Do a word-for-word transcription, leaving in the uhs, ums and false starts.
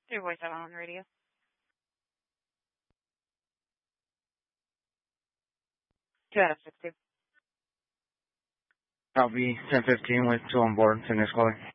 Your voice out on the radio. Two out of six two. I'll be ten fifteen with two on board. Finish calling.